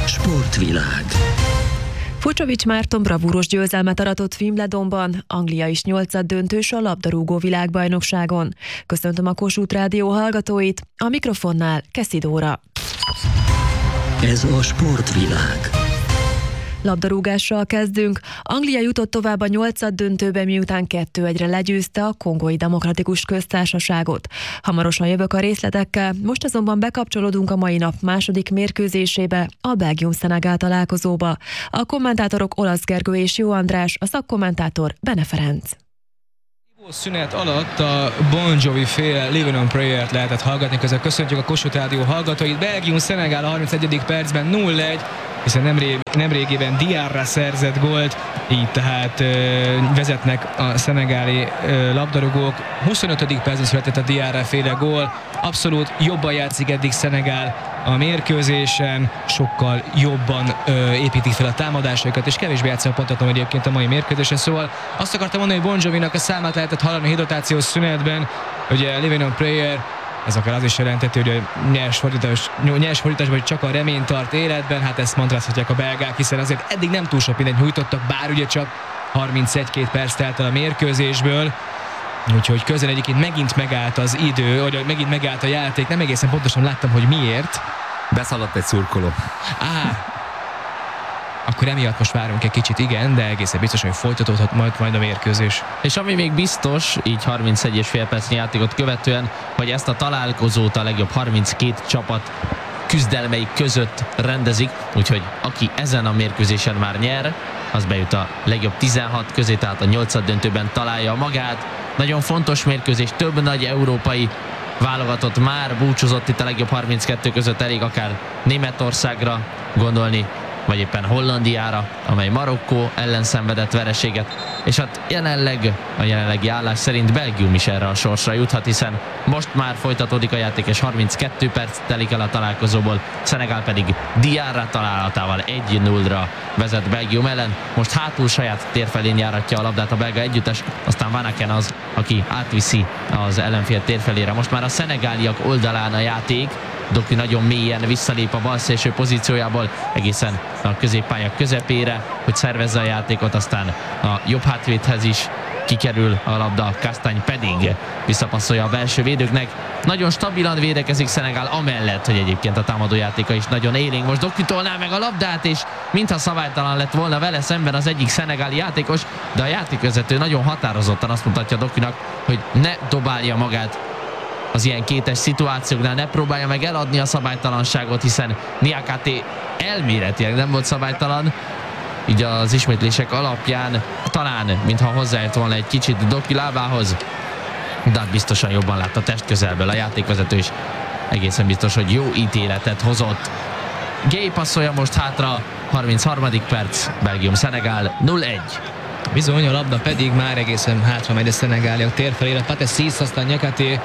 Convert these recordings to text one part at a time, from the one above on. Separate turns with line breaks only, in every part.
Sportvilág.
Fucsovics Márton bravúros győzelmet aratott Wimbledonban, Anglia is 8-döntős a labdarúgó világbajnokságon. Köszöntöm a Kossuth Rádió hallgatóit, a mikrofonnál Keszi Dóra.
Ez a Sportvilág.
Labdarúgással kezdünk. Anglia jutott tovább a 8-döntőbe, miután 2-1-re legyőzte a Kongói Demokratikus Köztársaságot. Hamarosan jövök a részletekkel, most azonban bekapcsolódunk a mai nap második mérkőzésébe, a Belgium-Szenegál találkozóba. A kommentátorok Olasz Gergő és Jó András, a szakkommentátor Bene Ferenc.
Szünet alatt a Bon Jovi féle Living on Prayer-t lehetett hallgatni, közben köszöntjük a Kossuth Rádió hallgatóit. Belgium-Szenegál a 31. percben 0-1, hiszen nemrégiben Diarra szerzett gólt, így tehát vezetnek a szenegáli labdarúgók. 25. percben született a Diarra féle gól, abszolút jobban játszik eddig Szenegál a mérkőzésen, sokkal jobban építik fel a támadásaikat, és kevésbé játszik a pontatlan egyébként a mai mérkőzésen. Szóval azt akartam mondani, hogy Bon Jovinak a számát lehetett hallani a hidratációs szünetben, ugye Living on Prayer, ez akár az is jelenteti, hogy a nyers fordításban csak a remény tart életben, hát ezt mantrázhatják a belgák, hiszen azért eddig nem túl sok mindent nyújtottak, bár ugye csak 31-2 perc telt el a mérkőzésből, úgyhogy közel egyébként megint megállt az idő, vagy megint megállt a játék, nem egészen pontosan láttam, hogy miért.
Beszaladt egy szurkoló.
Akkor emiatt most várunk egy kicsit, igen, de egészen biztos, hogy folytatódhat majd a mérkőzés.
És ami még biztos, így 31,5 percnyi játékot követően, hogy ezt a találkozót a legjobb 32 csapat küzdelmei között rendezik, úgyhogy aki ezen a mérkőzésen már nyer, az bejut a legjobb 16 közé, tehát a 8-döntőben találja magát. Nagyon fontos mérkőzés, több nagy európai válogatott már búcsúzott itt a legjobb 32 között, elég akár Németországra gondolni, vagy éppen Hollandiára, amely Marokkó ellen szenvedett vereséget, és hát a jelenlegi állás szerint Belgium is erre a sorsra juthat, hiszen most már folytatódik a játék, és 32 perc telik el a találkozóból, Szenegál pedig Diarra találatával 1-0-ra vezet Belgium ellen. Most hátul saját tér felén járatja a labdát a belga együttes, aztán Van Aken az, aki átviszi az ellenfél tér felére. Most már a szenegáliak oldalán a játék, Doki nagyon mélyen visszalép a balszélső pozíciójából egészen a középpálya közepére, hogy szervezze a játékot, aztán a jobb hátvédhez is kikerül a labda, Castagne pedig visszapasszolja a belső védőknek. Nagyon stabilan védekezik Szenegál, amellett, hogy egyébként a támadójátéka is nagyon élénk. Most Doki tolná meg a labdát, és mintha szabálytalan lett volna vele szemben az egyik szenegáli játékos, de a játékvezető nagyon határozottan azt mutatja Dokinak, hogy ne dobálja magát az ilyen kétes szituációknál, ne próbálja meg eladni a szabálytalanságot, hiszen Niakate elméletileg nem volt szabálytalan, így az ismétlések alapján talán, mintha hozzáért volna egy kicsit Doki lábához, de biztosan jobban látta testközelből a játékvezető is, egészen biztos, hogy jó ítéletet hozott. Gay passzolja most hátra, 33. perc, Belgium-Szenegál 0-1.
Bizony, a labda pedig már egészen hátra megy a szenegáliak tér felére, Patessis, aztán Niakate,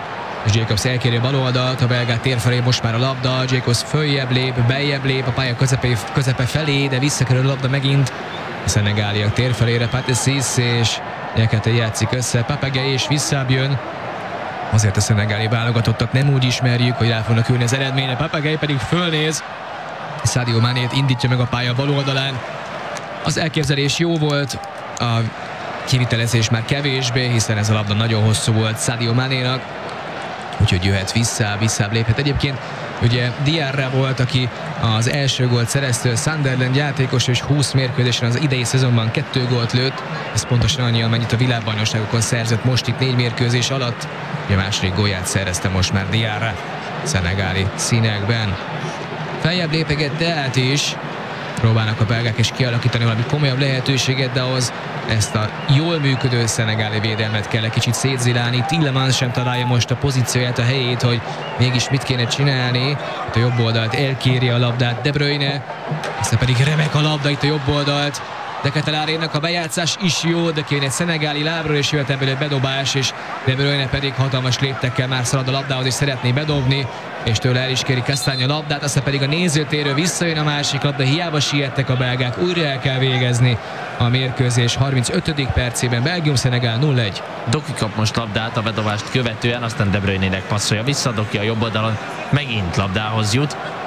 és Jacobs elkéri a bal oldalt, a belgák tér felé most már a labda, Jacobs följebb lép, beljebb lép a pálya közepe felé, de visszakerül a labda megint a szenegáliak tér felére, Patessis és Niakate játszik össze, Papage és visszább jön. Azért a szenegáli válogatottat nem úgy ismerjük, hogy rá fognak ülni az eredményre, Papage pedig fölnéz, Sadio Manét indítja meg a pálya bal oldalán. Az elképzelés jó volt, a kivitelezés már kevésbé, hiszen ez a labda nagyon hosszú volt Sadio Manénak, úgyhogy jöhet visszább léphet. Egyébként ugye Diarra volt, aki az első gólt szerezte, Sunderland játékos, és 20 mérkőzésen az idei szezonban 2 gólt lőtt, ez pontosan annyi, amennyit a világbajnokságokon szerzett most itt 4 mérkőzés alatt. Ugye a második gólját szerezte most már Diarra szenegáli színekben. Feljebb lépegett tehát is, próbálnak a belgák is kialakítani valami komolyabb lehetőséget, de ahhoz ezt a jól működő szenegáli védelmet kell egy kicsit szétzilálni. Tielemans sem találja most a pozícióját, a helyét, hogy mégis mit kéne csinálni. Itt a jobb oldalt elkéri a labdát De Bruyne, aztán pedig remek a labda itt a jobb oldalt. De Ketelarénak a bejátszás is jó, de kéne egy szenegáli lábról, és jöhet ebből egy bedobás, és De Bruyne pedig hatalmas léptekkel már szalad a labdához, és szeretné bedobni, és tőle el is kéri Castagne a labdát, aztán pedig a nézőtérről visszajön a másik labda, hiába siettek a belgák, újra el kell végezni a mérkőzés 35. percében. Belgium-Szenegál 0-1.
Doki kap most labdát a bedobást követően, aztán De Bruyne-nek passzolja vissza, Doki a jobb oldalon megint labdához jut,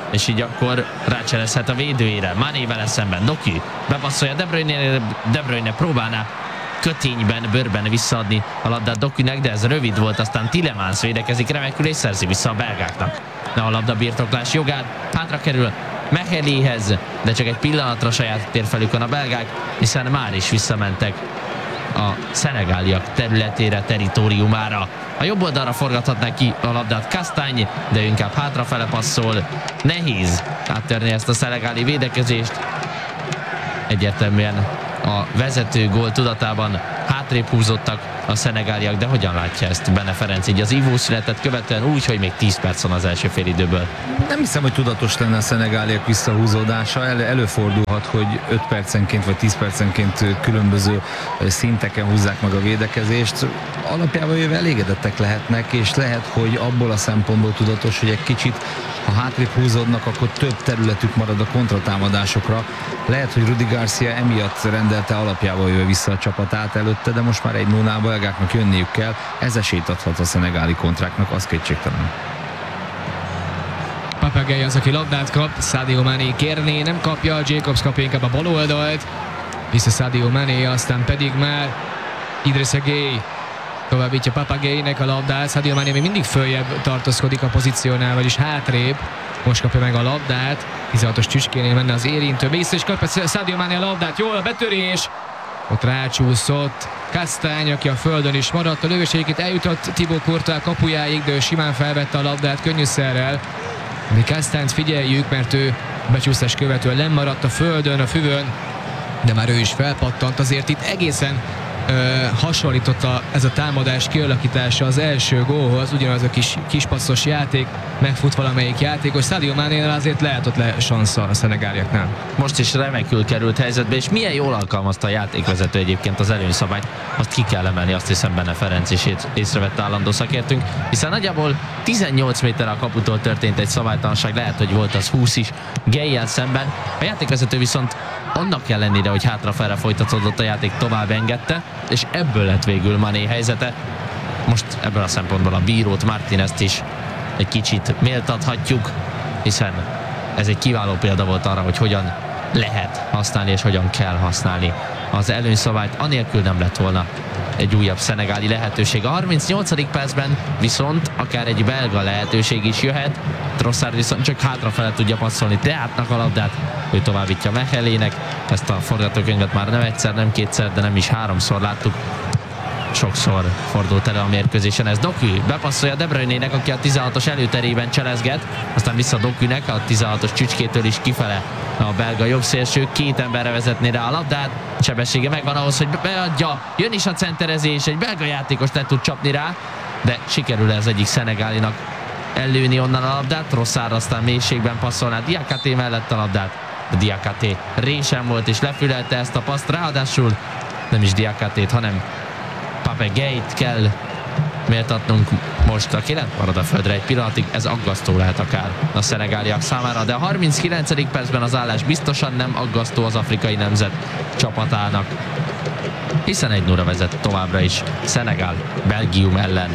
és így akkor rácselezhet a védőjére. Mané vele szemben, Doku bepasszolja De Bruyne próbálná kötényben, bőrben visszaadni a labdát Dokunak, de ez rövid volt, aztán Tielemans védekezik remekül és szerzi vissza a belgáknak a labda birtoklás jogát, hátra kerül Mecheléhez, de csak egy pillanatra saját térfelükön a belgák, hiszen már is visszamentek a szenegáliak területére, teritoriumára. A jobb oldalra forgathatná ki a labdát Castagne, de inkább hátrafele passzol. Nehéz áttörni ezt a szenegáli védekezést. Egyértelműen a vezető gól tudatában hátrébb húzottak a szenegáliak, de hogyan látja ezt Bene Ferenc így az ivószünetet követően úgy, hogy még 10 perc van az első félidőből?
Nem hiszem, hogy tudatos lenne a szenegáliak visszahúzódása. Előfordulhat, hogy 5 percenként vagy 10 percenként különböző szinteken húzzák meg a védekezést. Alapjában jöve elégedettek lehetnek, és lehet, hogy abból a szempontból tudatos, hogy egy kicsit, ha hátrébb húzódnak, akkor több területük marad a kontratámadásokra. Lehet, hogy Rudi Garcia emiatt rendelte alapjában jöve vissza a csapatát előtte, de most már egy 0-nál belgáknak jönniük kell. Ez esélyt adhat a szenegáli kontráknak, az kétségtelen.
Papagei az, aki labdát kap, Sadio Mané kérné, nem kapja, Jacobs kapja inkább a bal oldalt, vissza Sadio Mané, aztán pedig már Idrissa Gueye továbbítja Papageinek a labdát. Sadio Mané még mindig följebb tartózkodik a pozíciónál, vagyis hátrébb. Most kapja meg a labdát, 16-os csücskénél menne az érintő, vissza is kapja Sadio Mané a labdát, jól a betörés, ott rácsúszott Castagne, aki a földön is maradt, a lövőségét eljutott Thibaut Courtois kapujáig, de ő simán felvette a labdát könnyűszerrel. Mi Castagnet figyeljük, mert ő becsúszás követően lemaradt a földön, a füvön, de már ő is felpattant, azért itt egészen hasonlította ez a támadás kialakítása az első gólhoz, ugyanaz a kis passzos játék, megfut valamelyik játékos. Sadio Manénál azért lehet ott sansza a szenegáliaknál.
Most is remekül került helyzetbe, és milyen jól alkalmazta a játékvezető egyébként az előnyszabályt, azt ki kell emelni, azt hiszem Bene Ferenc is észrevette állandó szakértünk, hiszen nagyjából 18 méterre a kaputól történt egy szabálytalanság, lehet, hogy volt az 20 is Gueye-jel szemben. A játékvezető viszont annak ellenére, hogy hátrafelre folytatódott a játék, tovább engedte, és ebből lett végül Mané helyzete. Most ebből a szempontból a bírót, Martinezt is egy kicsit méltathatjuk, hiszen ez egy kiváló példa volt arra, hogy hogyan lehet használni és hogyan kell használni az előnyszabályt, anélkül nem lett volna egy újabb szenegáli lehetőség. A 38. percben viszont akár egy belga lehetőség is jöhet. Trossard viszont csak hátrafele tudja passzolni Teátnak a labdát, ő továbbítja Mechelének. Ezt a forgatókönyvet már nem egyszer, nem kétszer, de nem is 3-szor láttuk. Sokszor fordult elő a mérkőzésen ez. Doku bepasszolja De Bruynének, aki a 16-os előterében cselezget, aztán vissza Dokunek, a 16-os csücskétől is kifele a belga jobbszélső, két emberre vezetné rá a labdát, sebessége megvan ahhoz, hogy beadja, jön is a centerezés, egy belga játékos le tud csapni rá, de sikerül ez egyik szenegálinak ellőni onnan a labdát. Trossard aztán mélységben passzolná Diakité mellett a labdát, de Diakité résen volt és lefülelte ezt a paszt, ráadásul nem is Diakitét, hanem Papageit kell méltatnunk most, aki lent marad a földre egy pillanatig, ez aggasztó lehet akár a szenegáliak számára, de a 39. percben az állás biztosan nem aggasztó az afrikai nemzet csapatának, hiszen 1-0-ra vezet továbbra is Szenegál Belgium ellen.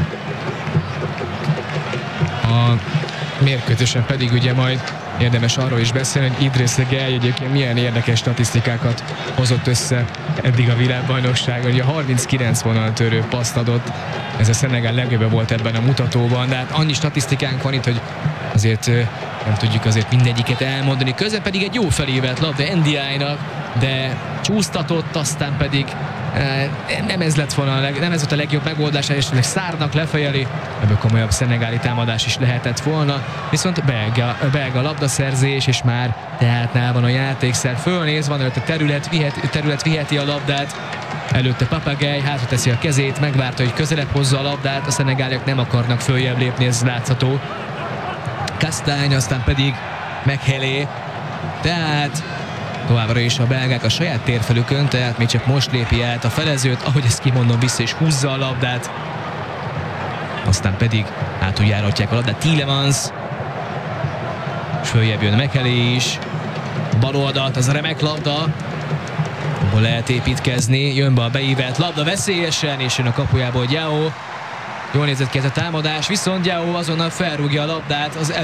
A mérkőzésen pedig ugye majd érdemes arról is beszélni, hogy Idrissa Gueye egyébként milyen érdekes statisztikákat hozott össze eddig a világbajnokságon. Ugye a 39 vonaltörő paszt adott, ez a Szenegál legjobb volt ebben a mutatóban, de hát annyi statisztikánk van itt, hogy azért nem tudjuk azért mindegyiket elmondani. Közben pedig egy jó felívelt labda NDI-nak, de csúsztatott, aztán pedig nem ez lett volna, nem ez volt a legjobb megoldás, és Sarrnak lefejeli, ebből komolyabb szenegáli támadás is lehetett volna, viszont belga labdaszerzés, és már Teátnál van a játékszer, fölnéz, van előtte terület viheti a labdát, előtte Papagei, hátra teszi a kezét, megvárta, hogy közelebb hozza a labdát, a szenegáliak nem akarnak följebb lépni, ez látható. Castagne, aztán pedig Mekhelé, tehát továbbra is a belgák a saját térfelükön, tehát még csak most lépi át a felezőt, ahogy ezt kimondom, vissza is húzza a labdát. Aztán pedig átújjáratják a labdát Tielemans. Följebb jön Mekhelé is. Bal oldalt, az a remek labda. Abból lehet építkezni, jön be a beívelt labda veszélyesen, és jön a kapujából Diao. Jól nézett ki ez a támadás, viszont Diao azonnal felrúgja a labdát az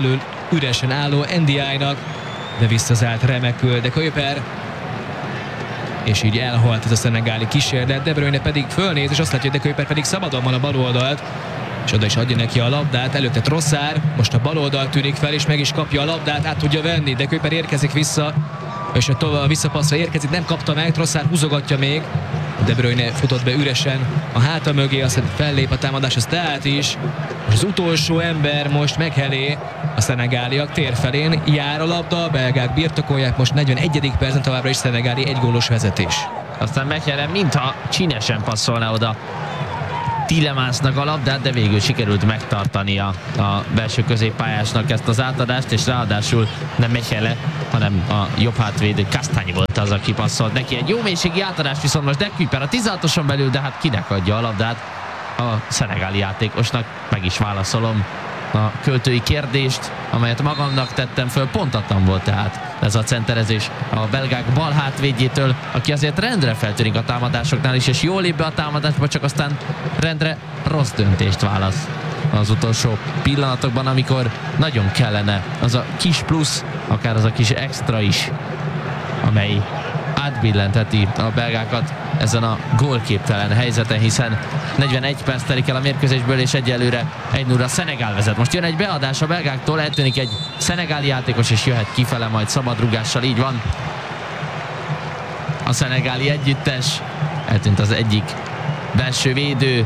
üresen álló NDI-nak, de visszazárt remekül De Kuyper, és így elhalt ez a szenegáli kísérlet. De Bruyne pedig fölnéz, és azt látja, hogy De Kuyper pedig szabadon van a bal oldalt, és oda is adja neki a labdát. Előtte Trossard, most a bal oldal tűnik fel, és meg is kapja a labdát, át tudja venni. De Kuyper érkezik vissza, és a visszapasszra érkezik, nem kapta meg, Trossard húzogatja még. De Bruyne futott be üresen a háta mögé, aztán fellép a támadás, az tehát is. Az utolsó ember most Meghelé, a szenegáliak térfelén jár a labda, a belgák birtokolják, most 41. percen továbbra is szenegáli egygólos vezetés.
Aztán Mekhele mintha csinesen passzolna oda Tielemансnak a labdát, de végül sikerült megtartani a belső középpályásnak ezt az átadást, és ráadásul nem Mekhele, hanem a jobb hátvédő Kastányi volt az, aki passzolt neki. Egy jó mélységi átadás, viszont most De Kuyper a 16-oson belül, de hát kinek adja a labdát? A szenegáli játékosnak. Meg is válaszolom a költői kérdést, amelyet magamnak tettem föl. Pontatlan volt tehát ez a centerezés a belgák bal hátvédjétől, aki azért rendre feltörik a támadásoknál is, és jól lép be a támadásba, csak aztán rendre rossz döntést válasz az utolsó pillanatokban, amikor nagyon kellene az a kis plusz, akár az a kis extra is, amely átbillentheti a belgákat ezen a gólképtelen helyzeten, hiszen 41 perc telik el a mérkőzésből, és egyelőre 1-0 Szenegál vezet. Most jön egy beadás a belgáktól, eltűnik egy szenegáli játékos, és jöhet kifele majd szabadrúgással, így van. A szenegáli együttes, eltűnt az egyik belső védő,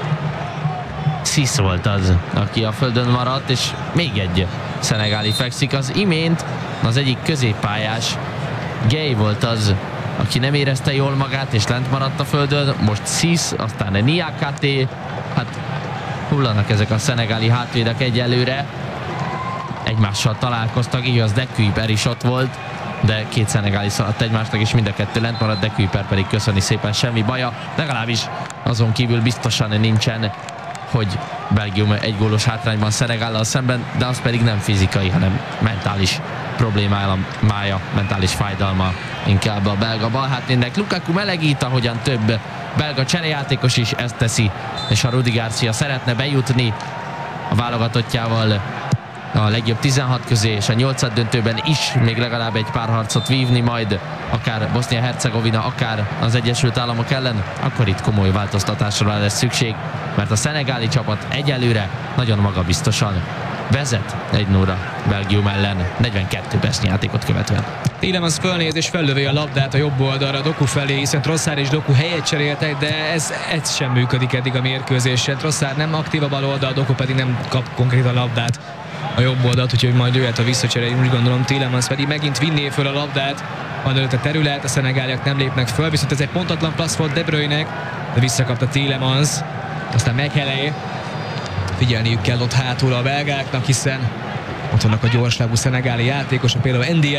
Sis volt az, aki a földön maradt, és még egy szenegáli fekszik. Az imént az egyik középpályás, Gay volt az, aki nem érezte jól magát, és lent maradt a földön. Most Sis, aztán Niakate. Hát hullanak ezek a szenegáli hátvédek egyelőre. Egymással találkoztak, igaz, De Kuyper is ott volt, de két szenegáli szaladt egymásnak, és mind a kettő lent maradt. De Kuyper pedig köszöni szépen, semmi baja. Legalábbis azon kívül biztosan nincsen, hogy Belgium egygólos hátrányban Szenegállal szemben, de az pedig nem fizikai, hanem mentális problémája, mentális fájdalma inkább a belga balhátvédnek. Lukaku melegít, ahogyan több belga cserejátékos is ezt teszi, és a Rudi Garcia szeretne bejutni a válogatottjával a legjobb 16 közé, és a 8. döntőben is még legalább egy pár harcot vívni, majd akár Bosznia-Hercegovina, akár az Egyesült Államok ellen, akkor itt komoly változtatásra lesz szükség, mert a szenegáli csapat egyelőre nagyon magabiztosan vezet 1-0 Belgium ellen 42 percnyi játékot követően.
Tielemans fölnéz és fellövi a labdát a jobb oldalra Doku felé, hiszen Trossard és Doku helyet cseréltek, de ez sem működik eddig a mérkőzésen. Trossard nem aktív a bal oldal, Doku pedig nem kap konkrétan labdát a jobb oldalt, úgyhogy majd jöhet a visszacsere. Én úgy gondolom, Tielemans pedig megint vinné föl a labdát, van előtt a terület, a szenegáliak nem lépnek föl, viszont ez egy pontatlan passz volt De Bruyne-nek, de visszakapta Tielemans, aztán Meghelé. Figyelniük kell ott hátul a belgáknak, hiszen ott vannak a gyorslábú szenegáli játékosok, például NDI,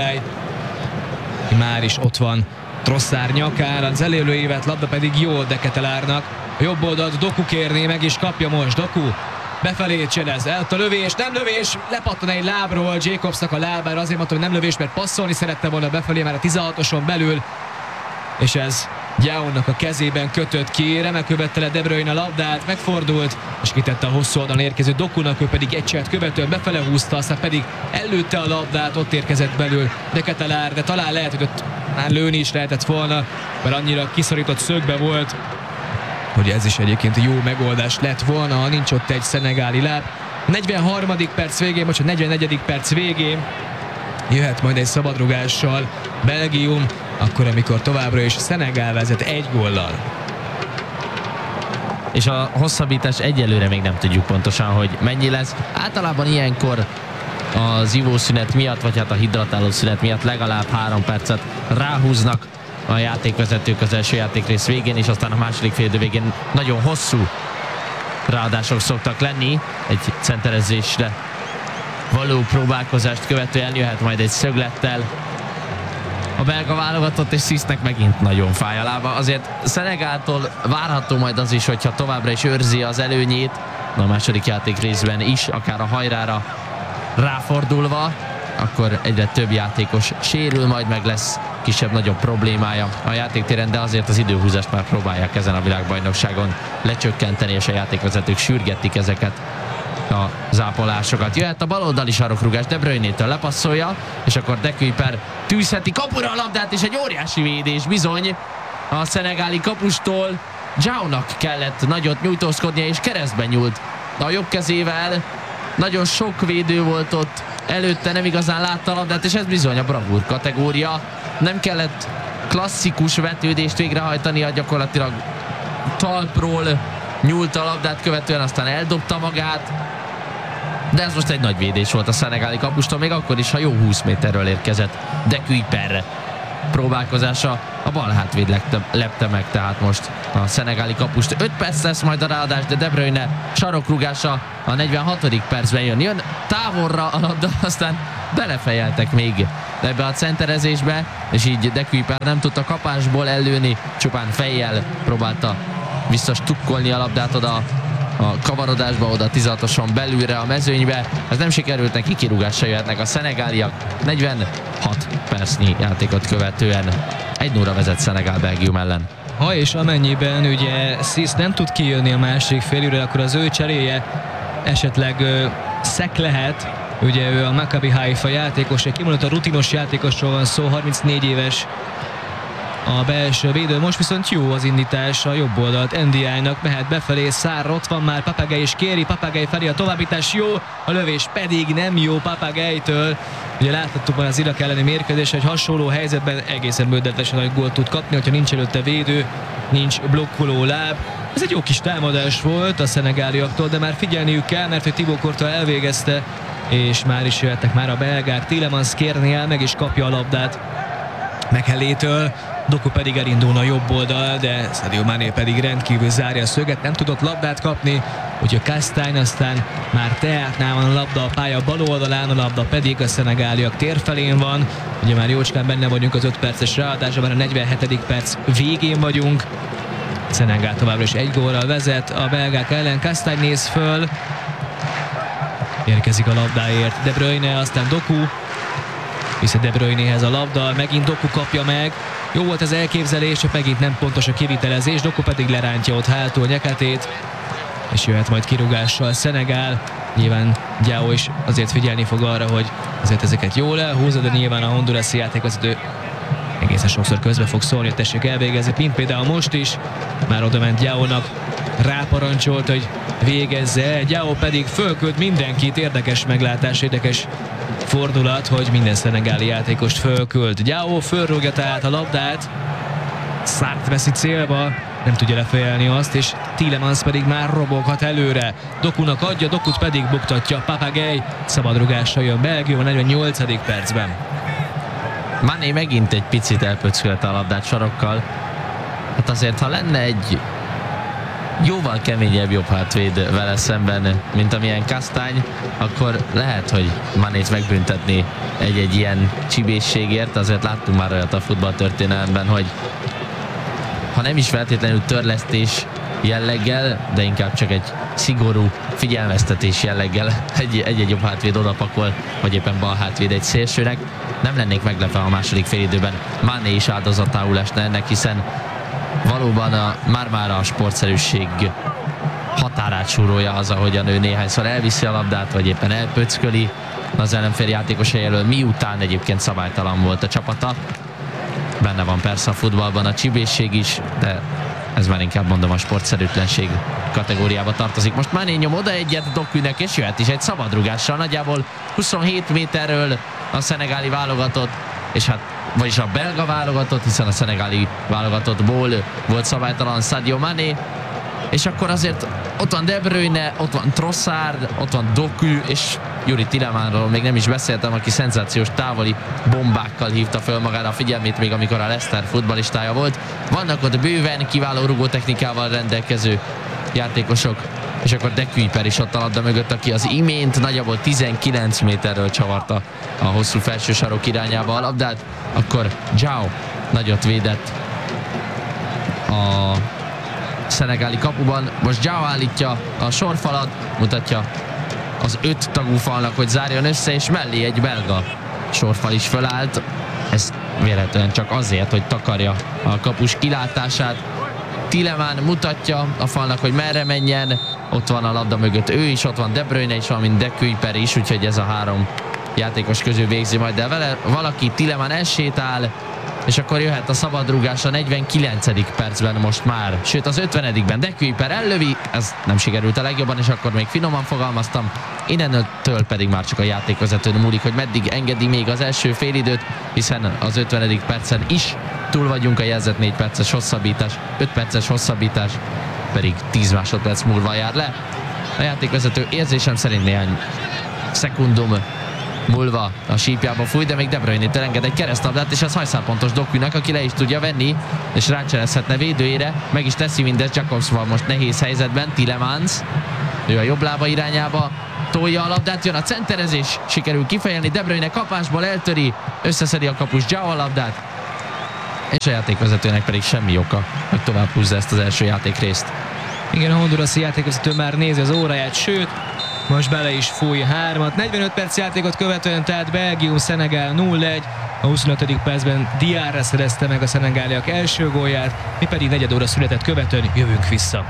aki már is ott van Trossard nyakán, az elérő évet labda pedig jó De Ketelárnak. A jobb oldalt Doku kérné, meg is kapja most Doku. Befelé cselez, el a lövés, nem lövés, lepattan egy lábról Jacobsnak a lábára, azért mondtam, hogy nem lövés, mert passzolni szerette volna befelé már a 16-oson belül, és ez Diaonnak a kezében kötött ki, remekül vette le De Bruyne a labdát, megfordult, és kitette a hosszú oldalon érkező Dokunak, ő pedig egy cselt követően befele húzta, aztán pedig ellőtte a labdát, ott érkezett belül De Ketelár, de talán lehet, hogy ott már lőni is lehetett volna, mert annyira kiszorított szögbe volt, hogy ez is egyébként jó megoldás lett volna, ha nincs ott egy szenegáli láb. 43. perc végén, vagy a 44. perc végén jöhet majd egy szabadrugással Belgium, akkor, amikor továbbra is Szenegál vezet 1 góllal.
És a hosszabbítás egyelőre még nem tudjuk pontosan, hogy mennyi lesz. Általában ilyenkor az ivószünet miatt, vagy hát a hidratáló szünet miatt legalább 3 percet ráhúznak a játékvezetők az első játékrész végén, és aztán a második félidő végén nagyon hosszú ráadások szoktak lenni. Egy centerezésre való próbálkozást követően jöhet majd egy szöglettel a belga válogatott, és Sisnek megint nagyon fáj a lába. Azért Szenegáltól várható majd az is, hogyha továbbra is őrzi az előnyét, a második játék részben is, akár a hajrára ráfordulva, akkor egyre több játékos sérül, majd meg lesz kisebb-nagyobb problémája a játéktéren, de azért az időhúzást már próbálják ezen a világbajnokságon lecsökkenteni, és a játékvezetők sürgetik ezeket a zápolásokat. Jöhet a baloldali sarokrugás, De Bruyne-től lepasszolja, és akkor De Kuyper tűzheti kapura a labdát, és egy óriási védés bizony a szenegáli kapustól. Zsáónak kellett nagyot nyújtózkodnia, és keresztben nyúlt a jobb kezével. Nagyon sok védő volt ott előtte, nem igazán látta a labdát, és ez bizony a bravúr kategória. Nem kellett klasszikus vetődést végrehajtania, gyakorlatilag talpról nyúlt a labdát követően, aztán eldobta magát. De ez most egy nagy védés volt a szenegáli kapustól, még akkor is, ha jó 20 méterről érkezett De Kuyper próbálkozása. A bal hátvéd lepte meg tehát most a szenegáli kapust. 5 perc lesz majd a ráadás, de De Bruyne sarokrúgása a 46. percben jön távolra a labda, aztán belefejeltek még ebbe a centerezésbe, és így De Kuyper nem tudta kapásból ellőni, csupán fejjel próbálta visszastukkolni a labdát oda a kavarodásba, oda 16-oson belülre a mezőnybe. Ez nem sikerült neki, kirúgásra jöhetnek a szenegáliak. 46 percnyi játékot követően 1-0-ra vezet Szenegál Belgium ellen.
Ha és amennyiben ugye Sis nem tud kijönni a másik félőre, akkor az ő cseréje esetleg Szek lehet. Ugye ő a Maccabi Haifa játékos, egy kimondottan rutinos játékosról van szó, 34 éves a belső védő. Most viszont jó az indítás a jobb oldalt NDI-nak, mehet befelé, Sarr ott van már, Papagei is kéri, Papagei felé a továbbítás jó, a lövés pedig nem jó Papageitől. Ugye láthattuk már az Irak elleni mérkőzés, hogy hasonló helyzetben egészen bődetesen nagy gólt tud kapni, hogyha nincs előtte védő, nincs blokkoló láb. Ez egy jó kis támadás volt a szenegáliaktól, de már figyelniük kell, mert hogy Thibaut Courtois elvégezte, és már is jöhettek már a belgák. Tielemans kérni el, meg is kapja a labdát McHenley-től, Doku pedig elindulna a jobb oldal, de Sadio Mané pedig rendkívül zárja a szöget, nem tudott labdát kapni, úgyhogy Castagne aztán már teátnál van a labda a pálya bal oldalán, a labda pedig a szenegáliak térfelén van. Ugye már jócskán benne vagyunk az 5 perces ráadásban, már a 47. perc végén vagyunk. Szenegál továbbra is 1 gólral vezet a belgák ellen. Castagne néz föl, érkezik a labdáért De Bruyne, aztán Doku, vissza De Bruynehez a labda, megint Doku kapja meg. Jó volt az elképzelés, csak megint nem pontos a kivitelezés, Doku pedig lerántja ott hátul Nyeketét, és jöhet majd kirúgással Szenegál. Nyilván Diao is azért figyelni fog arra, hogy azért ezeket jól elhúzza, de nyilván a hondurasi játékvezető egészen sokszor közbe fog szólni, hogy tessék elvégezni, mint például most is. Már oda ment Diaónak, ráparancsolt, hogy végezze, Diao pedig fölküld mindenkit. Érdekes meglátás, érdekes fordulat, hogy minden szenegáli játékost fölküld. Diao fölrúgja tehát a labdát, Sarrt veszi célba, nem tudja lefejelni azt, és Tielemans pedig már roboghat előre. Dokunak adja, Dokut pedig buktatja Papagei. Szabadrugással jön Belgium a 48. percben.
Mané megint egy picit elpöckölte a labdát sarokkal. Hát azért, ha lenne egy jóval keményebb jobb hátvéd vele szemben, mint amilyen Castagne, akkor lehet, hogy Manét megbüntetni egy ilyen csibészségért. Azért láttunk már olyat a futballtörténelemben, hogy ha nem is feltétlenül törlesztés jelleggel, de inkább csak egy szigorú figyelmeztetés jelleggel egy jobb hátvéd odapakol, vagy éppen bal hátvéd egy szélsőnek. Nem lennék meglepve a második félidőben Mané is áldozatául esne ennek, hiszen valóban már a sportszerűség határát súrolja az, ahogyan ő néhányszor elviszi a labdát, vagy éppen elpöcköli az ellenfél játékosa elől, miután egyébként szabálytalan volt a csapata. Benne van persze a futballban a csibészség is, de ez már inkább mondom a sportszerűtlenség kategóriába tartozik. Most Mané nyom oda egyet Dokunek, és jöhet is egy szabadrugással, nagyjából 27 méterről a szenegáli válogatott, és hát vagyis a belga válogatott, hiszen a szenegáli válogatottból volt szabálytalan Sadio Mané, és akkor azért ott van De Bruyne, ott van Trossard, ott van Doku, és Youri Tielemannról még nem is beszéltem, aki szenzációs távoli bombákkal hívta föl magára a figyelmét, még amikor a Leicester futballistája volt. Vannak ott bőven kiváló rugótechnikával rendelkező játékosok, és akkor De Kuyper is ott a labda mögött, aki az imént nagyjából 19 méterről csavarta a hosszú felső sarok irányába a labdát. Akkor Diao nagyot védett a szenegáli kapuban. Most Diao állítja a sorfalat, mutatja az 5 tagú falnak, hogy zárjon össze, és mellé egy belga sorfal is fölállt. Ez véletlenül csak azért, hogy takarja a kapus kilátását. Tielemans mutatja a falnak, hogy merre menjen, ott van a labda mögött, ő is ott van, De Bruyne is van, mint De Kuyper is, úgyhogy ez a 3 játékos közül végzi majd el vele. Valaki, Tielemans elsétál, és akkor jöhet a szabadrúgás a 49. percben most már, sőt az 50-ben De Kuyper ellövi, ez nem sikerült a legjobban, és akkor még finoman fogalmaztam, innentől pedig már csak a játékvezetőn múlik, hogy meddig engedi még az első félidőt, hiszen az 50. percen is túl vagyunk, a jelzett 4 perces hosszabbítás, 5 perces hosszabbítás pedig 10 másodperc múlva jár le. A játékvezető érzésem szerint néhány szekundum múlva a sípjába fúj, de még De Bruyne-től enged egy keresztlabdát, és ez hajszálpontos Dokunak, aki le is tudja venni, és rácselezhetne védőjére, meg is teszi mindezt. Jakobs van most nehéz helyzetben, Tielemans, ő a jobb lába irányába tolja a labdát, jön a centerezés, sikerül kifejelni, De Bruyne kapásból eltöri, összeszedi a kapus João a labdát, és a játékvezetőnek pedig semmi oka, hogy tovább húzza ezt az első játékrészt.
Igen, a hondurasi játékvezető már nézi az óráját, sőt, most bele is fúj 3-at. 45 perc játékot követően, tehát Belgium-Szenegál 0-1. A 25. percben Diarra szerezte meg a szenegáliak első gólját, mi pedig negyed óra született követően jövünk vissza.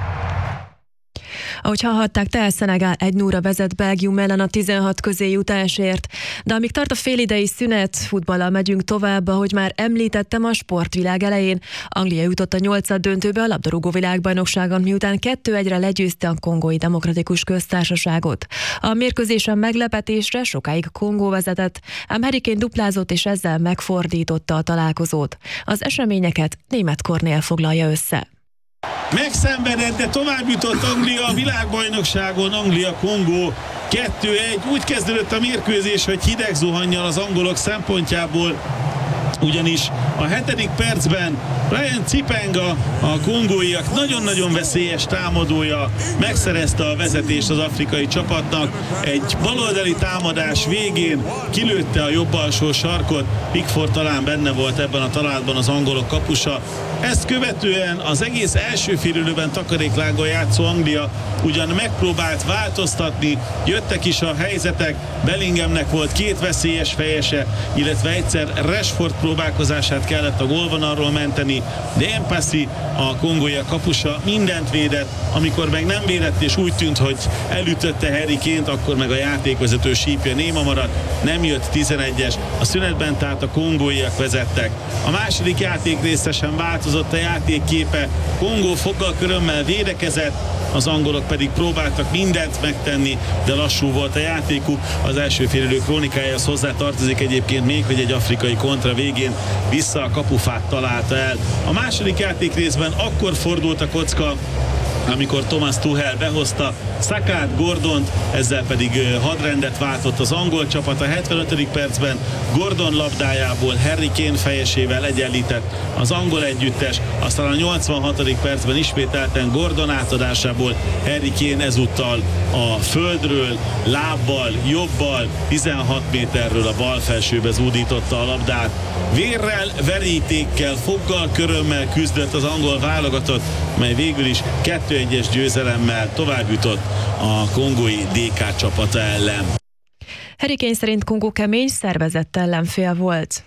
Ahogy hallhatták, tehát Szenegál 1-0-ra vezet Belgium ellen a 16 közéjutásért. De amíg tart a félidei szünet, futballal megyünk tovább, ahogy már említettem a sportvilág elején. Anglia jutott a 8. döntőbe a labdarúgó világbajnokságon, miután 2-1-re legyőzte a Kongói Demokratikus Köztársaságot. A mérkőzésen meglepetésre sokáig Kongó vezetett, ám Harry Kane duplázott és ezzel megfordította a találkozót. Az eseményeket Németh Kornél foglalja össze.
Megszenvedett, de tovább jutott Anglia a világbajnokságon. Anglia-Kongó 2-1. Úgy kezdődött a mérkőzés, hogy hideg zuhannyal az angolok szempontjából, ugyanis a 7. percben Ryan Cipenga, a kongóiak nagyon-nagyon veszélyes támadója megszerezte a vezetést az afrikai csapatnak. Egy baloldali támadás végén kilőtte a jobb alsó sarkot, Pickford talán benne volt ebben a találatban az angolok kapusa. Ezt követően az egész első félidőben takaréklággal játszó Anglia ugyan megpróbált változtatni, jöttek is a helyzetek, Bellinghamnek volt 2 veszélyes fejese, illetve egyszer Rashford próbálkozását kellett a gólvonalról menteni, de Mpassi, a kongóiak kapusa mindent védett, amikor meg nem védett és úgy tűnt, hogy elütötte Harry Kane-t, akkor meg a játékvezető sípja néma maradt, nem jött 11-es, a szünetben tehát a kongóiak vezettek. A második játékrészre sem változott a játékképe, Kongó foggal körömmel védekezett, az angolok pedig próbáltak mindent megtenni, de lassú volt a játékuk. Az első félidő krónikájához hozzá tartozik egyébként még, hogy egy afrikai kontra végén vissza a kapufát találta el. A második játékrészben akkor fordult a kocka, amikor Thomas Tuchel behozta Sakát, Gordont, ezzel pedig hadrendet váltott az angol csapat. A 75. percben Gordon labdájából Harry Kane fejesével egyenlített az angol együttes, aztán a 86. percben ismételten Gordon átadásából Harry Kane ezúttal a földről, lábbal, jobbal, 16 méterről a bal felsőbe zúdította a labdát. Vérrel, verítékkel, foggal, körömmel küzdött az angol válogatott, mely végül is 2-1-es győzelemmel tovább jutott a kongói DK csapata ellen.
Harry Kane szerint Kongó kemény, szervezett ellenfél volt.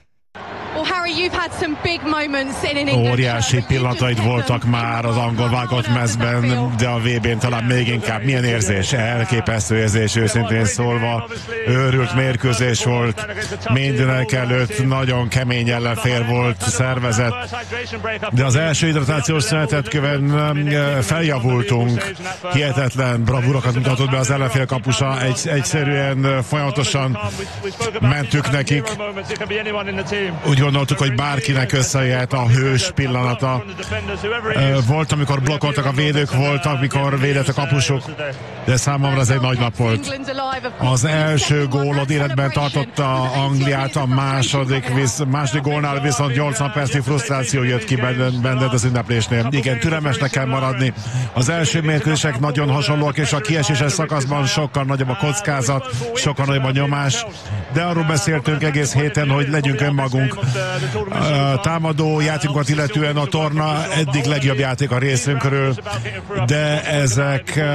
Óriási pillanataid voltak már az angol vágott mezben, de a VB-n talán még inkább. Milyen érzés? Elképesztő érzés, őszintén szólva. Őrült mérkőzés volt. Mindenek előtt nagyon kemény ellenfél volt, szervezett. De az első hidratációs szünetet követően feljavultunk. Hihetetlen bravúrokat mutatott be az ellenfél kapusa. Egyszerűen folyamatosan mentük nekik. Úgy gondoltuk, hogy bárkinek összejöhet a hős pillanata. Volt, amikor blokkoltak a védők, volt, amikor védett a kapusok, de számomra ez egy nagy nap volt. Az első gólod életben tartotta Angliát, a második gólnál viszont 80 percnyi frusztráció jött ki benned az ünneplésnél. Igen, türelmesnek kell maradni. Az első mérkőzések nagyon hasonlóak, és a kieséses szakaszban sokkal nagyobb a kockázat, sokkal nagyobb a nyomás, de arról beszéltünk egész héten, hogy legyünk önmagunk. Támadó játékokat illetően a torna eddig legjobb játék a részünkről, de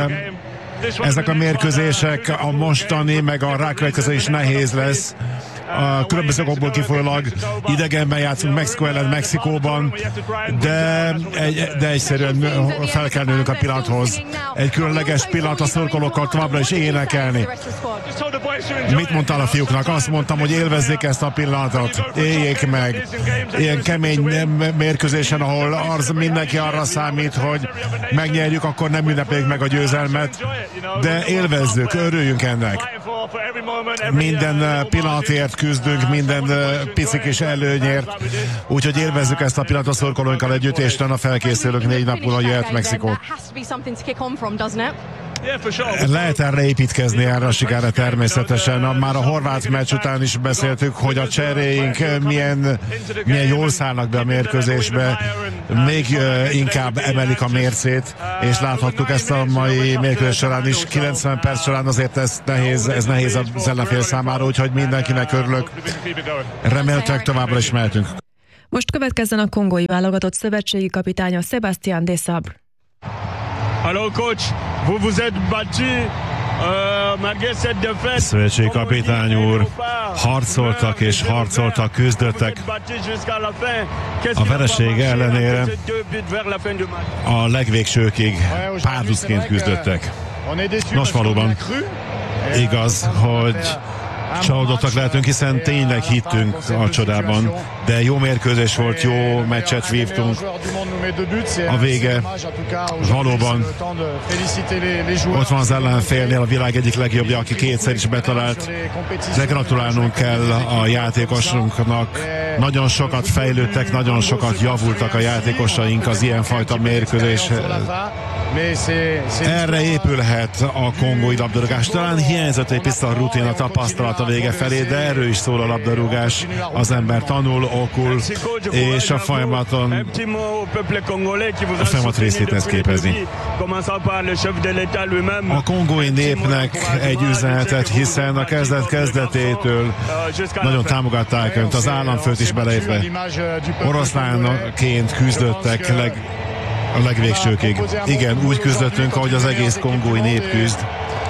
ezek a mérkőzések, a mostani, meg a rákövetkező is nehéz lesz. a különböző okokból kifolyólag idegenben játszunk Mexikó ellen Mexikóban, de egyszerűen fel kell nőnünk a pillanathoz. Egy különleges pillanat a szurkolókkal továbbra is énekelni. Mit mondtál a fiúknak? Azt mondtam, hogy élvezzék ezt a pillanatot, éljék meg. Ilyen kemény mérkőzésen, ahol mindenki arra számít, hogy megnyerjük, akkor nem ünnepeljük meg a győzelmet, de élvezzük, örüljünk ennek. Minden pillanatért küzdünk, minden pici kis előnyért, úgyhogy élvezzük ezt a pillanatot szurkolóinkkal együtt, és a felkészülünk 4 nap múlva jöhet Mexikó. Lehet erre építkezni, erre a sikerre természetesen. Már a horvát meccs után is beszéltük, hogy a cseréink milyen jól szállnak be a mérkőzésbe, még inkább emelik a mércét, és láthattuk ezt a mai mérkőzés során is. 90 perc során azért ez nehéz az ellenfél számára, úgyhogy mindenkinek örülök. Remélhetőleg továbbra is mehetünk.
Most következzen a kongói válogatott szövetségi kapitánya Sébastien Desabre.
Alors coach, vous êtes battu malgré cette défaite.
Szövetségi kapitány úr, harcoltak és harcoltak, küzdöttek a vereség ellenére, a legvégsőkig párducként küzdöttek. Nos, valóban igaz, hogy csalódottak lehetünk, hiszen tényleg hittünk a csodában, de jó mérkőzés volt, jó meccset vívtunk. A vége valóban ott van az ellenfélnél, a világ egyik legjobbja, aki kétszer is betalált. De gratulálnunk kell a játékosunknak. Nagyon sokat fejlődtek, nagyon sokat javultak a játékosaink az ilyenfajta mérkőzéshez. Erre épülhet a kongói labdarúgás. Talán hiányzott egy piszta rutin, a tapasztalat a vége felé, de erről is szól a labdarúgás. Az ember tanul, okul, és a folyamat részét ez képezi. A kongói népnek egy üzenetet, hiszen a kezdetétől nagyon támogatták önt, az államfőt is beleértve. Oroszlánként küzdöttek a legvégsőkig. Igen, úgy küzdöttünk, ahogy az egész kongói nép küzd.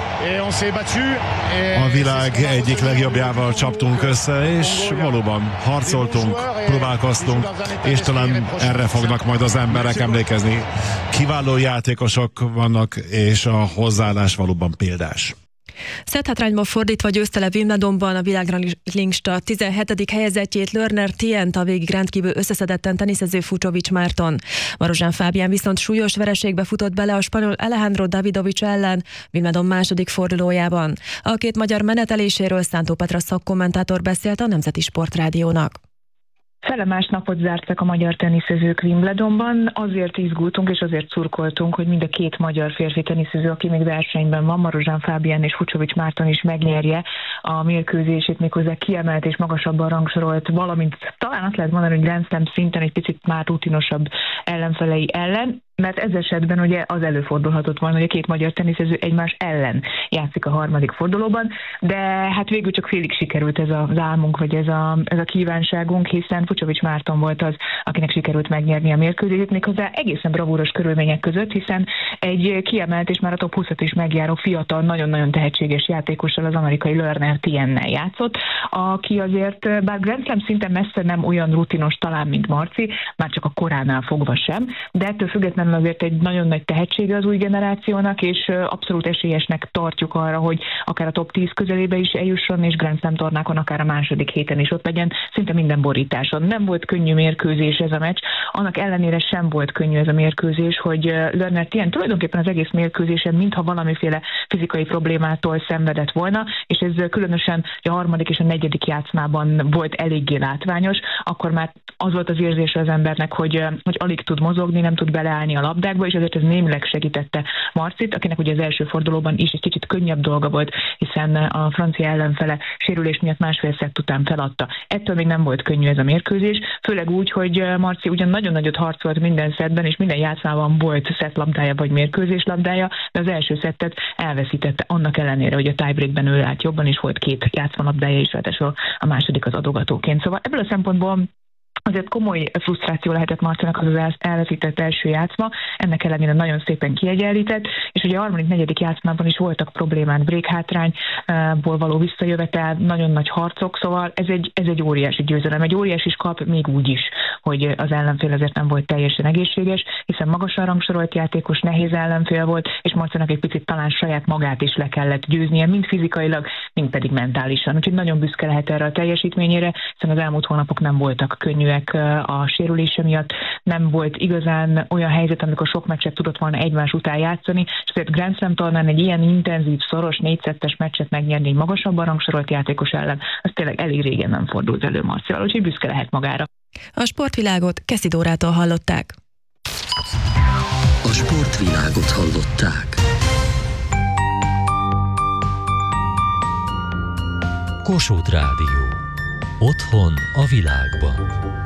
A világ egyik legjobbjával csaptunk össze, és valóban harcoltunk, próbálkoztunk, és talán erre fognak majd az emberek emlékezni. Kiváló játékosok vannak, és a hozzáállás valóban példás.
Szetthátrányba fordítva győzte le Wimbledonban a világranglista 17. helyezettjét Lerner Tient, a végig rendkívül összeszedetten teniszező Fucsovics Márton. Marozsán Fábián viszont súlyos vereségbe futott bele a spanyol Alejandro Davidovich ellen Wimbledon második fordulójában. A két magyar meneteléséről Szántó Petra szakkommentátor beszélt a Nemzeti Sportrádiónak.
Felemás napot zártak a magyar teniszezők Wimbledonban, azért izgultunk és azért szurkoltunk, hogy mind a két magyar férfi teniszező, aki még versenyben van, Marozsán Fábián és Fucsovics Márton is megnyerje a mérkőzését, méghozzá kiemelt és magasabban rangsorolt, valamint talán azt lehet mondani, hogy Grand Slam szinten egy picit már rutinosabb ellenfelei ellen, mert ez esetben ugye az előfordulhatott volna, hogy a két magyar teniszező egymás ellen játszik a harmadik fordulóban, de hát végül csak félig sikerült ez az álmunk, vagy ez a kívánságunk, hiszen Fucsovics Márton volt az, akinek sikerült megnyerni a mérkőzést, méghozzá egészen bravúros körülmények között, hiszen egy kiemelt és már a top 20-at is megjáró fiatal, nagyon-nagyon tehetséges játékossal, az amerikai Lerner Tiennel játszott, aki azért, bár Grand Slam szinten messze nem olyan rutinos talán, mint Marci, már csak a koránál fogva sem, de ettől függetlenül azért egy nagyon nagy tehetsége az új generációnak, és abszolút esélyesnek tartjuk arra, hogy akár a top 10 közelébe is eljusson, és Grand Slam tornákon akár a második héten is ott legyen, szinte minden borításon. Nem volt könnyű mérkőzés ez a meccs, annak ellenére sem volt könnyű ez a mérkőzés, hogy Lerner Tien tulajdonképpen az egész mérkőzésen mintha valamiféle fizikai problémától szenvedett volna, és ez különösen a harmadik és a negyedik játszmában volt eléggé látványos, akkor már az volt az érzése az embernek, hogy alig tud mozogni, nem tud beleállni a labdákba, és ezért ez némileg segítette Marcit, akinek ugye az első fordulóban is egy kicsit könnyebb dolga volt, hiszen a francia ellenfele sérülés miatt másfél szett után feladta. Ettől még nem volt könnyű ez a mérkőzés, főleg úgy, hogy Marci ugyan nagyon nagyot harcolt minden szettben, és minden játszmában volt szettlabdája vagy mérkőzés labdája, de az első szettet elveszítette annak ellenére, hogy a tiebreakben ő állt jobban, és volt két játszmalabdája is, ráadásul a második az adogatóként. Szóval ebből a szempontból Azért komoly frusztráció lehetett Marcinak az elveszített első játszma, ennek ellenére nagyon szépen kiegyenlített, és ugye a harmadik, negyedik játszmában is voltak problémák, breakhátrányból való visszajövetel, nagyon nagy harcok, szóval ez egy óriási győzelem, egy óriási kap még úgy is, hogy az ellenfél azért nem volt teljesen egészséges, hiszen magasan rangsorolt játékos, nehéz ellenfél volt, és Marcinak egy picit talán saját magát is le kellett győznie, mind fizikailag, mind pedig mentálisan. Úgyhogy nagyon büszke lehet erre a teljesítményére, hiszen az elmúlt hónapok nem voltak könnyűek a sérülése miatt, nem volt igazán olyan helyzet, amikor sok meccset tudott volna egymás után játszani, és azért Grand Slam tornán egy ilyen intenzív, szoros, 4-2-es meccset megnyerni egy magasabban rangsorolt játékos ellen, az tényleg elég régen nem fordult elő Marcival, úgyhogy büszke lehet magára.
A sportvilágot Keszi Dórától hallották.
A sportvilágot hallották.
Kossuth Rádió. Otthon a világban.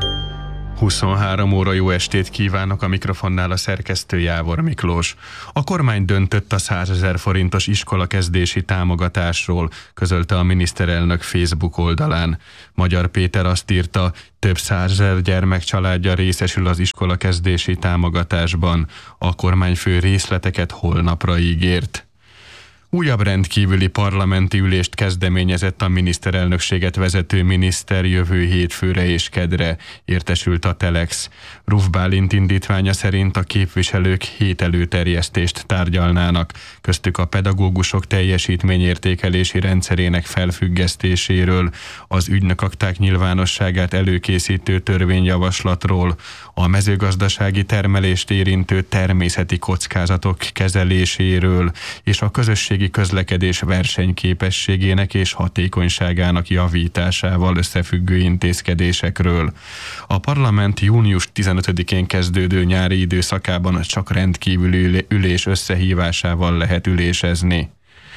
23 óra, jó estét kívánok, a mikrofonnál a szerkesztő Jávor Miklós. A kormány döntött a 100 000 forintos iskolakezdési támogatásról, közölte a miniszterelnök Facebook oldalán. Magyar Péter azt írta, több 100 000 gyermek családja részesül az iskolakezdési támogatásban. A kormányfő részleteket holnapra ígért. Újabb rendkívüli parlamenti ülést kezdeményezett a miniszterelnökséget vezető miniszter jövő hétfőre és kedre, értesült a Telex. Ruf Bálint indítványa szerint a képviselők 7 előterjesztést tárgyalnának, köztük a pedagógusok teljesítményértékelési rendszerének felfüggesztéséről, az ügynökakták nyilvánosságát előkészítő törvényjavaslatról, a mezőgazdasági termelést érintő természeti kockázatok kezeléséről és a közösségi közlekedés versenyképességének és hatékonyságának javításával összefüggő intézkedésekről. A parlament június 15-én kezdődő nyári időszakában csak rendkívüli ülés összehívásával lehet ülésezni.